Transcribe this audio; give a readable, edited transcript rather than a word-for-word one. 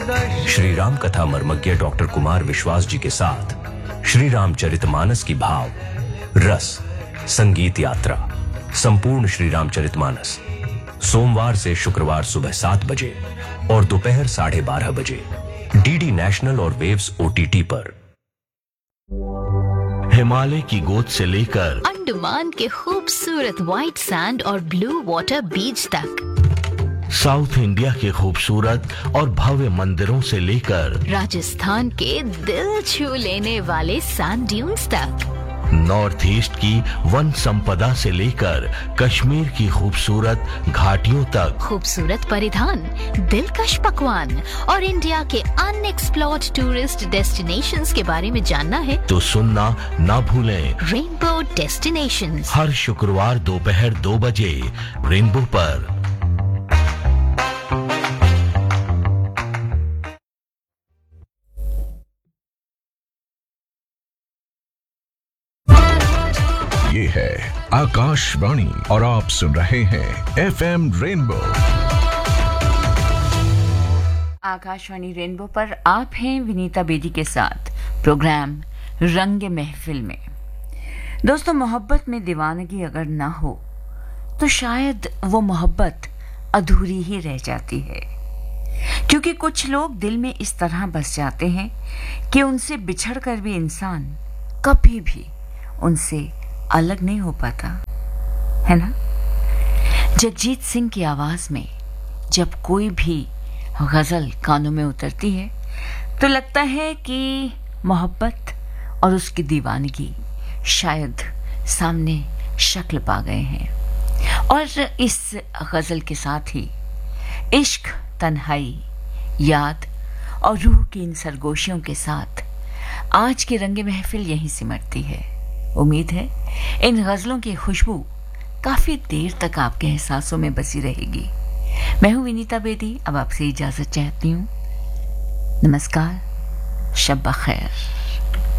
श्री राम कथा मर्मज्ञ डॉक्टर कुमार विश्वास जी के साथ श्री रामचरितमानस की भाव रस संगीत यात्रा संपूर्ण श्री रामचरितमानस सोमवार से शुक्रवार सुबह 7 बजे और दोपहर 12:30 बजे डीडी नेशनल और वेव्स OTT पर। हिमालय की गोद से लेकर अंडमान के खूबसूरत व्हाइट सैंड और ब्लू वाटर बीच तक, साउथ इंडिया के खूबसूरत और भव्य मंदिरों से लेकर राजस्थान के दिल छू लेने वाले सैंड ड्यून्स तक, नॉर्थ ईस्ट की वन संपदा से लेकर कश्मीर की खूबसूरत घाटियों तक, खूबसूरत परिधान, दिलकश पकवान और इंडिया के अनएक्सप्लोर्ड टूरिस्ट डेस्टिनेशंस के बारे में जानना है तो सुनना ना भूलें। रेनबो डेस्टिनेशंस हर शुक्रवार दोपहर 2 बजे रेनबो पर। ये है आकाशवाणी और आप सुन रहे हैं FM रेनबो। आकाशवाणी रेनबो पर आप हैं विनीता बेदी के साथ प्रोग्राम रंग महफिल में। दोस्तों, मोहब्बत में दीवानगी अगर ना हो तो शायद वो मोहब्बत अधूरी ही रह जाती है, क्योंकि कुछ लोग दिल में इस तरह बस जाते हैं कि उनसे बिछड़कर भी इंसान कभी भी उनसे अलग नहीं हो पाता, है ना। जगजीत सिंह की आवाज में जब कोई भी गजल कानों में उतरती है तो लगता है कि मोहब्बत और उसकी दीवानगी शायद सामने शक्ल पा गए हैं। और इस गजल के साथ ही इश्क, तन्हाई, याद और रूह की इन सरगोशियों के साथ आज की रंग महफिल यहीं सिमटती है। उम्मीद है इन गजलों की खुशबू काफी देर तक आपके एहसासों में बसी रहेगी। मैं हूं विनीता बेदी, अब आपसे इजाजत चाहती हूं। नमस्कार, शब बखैर।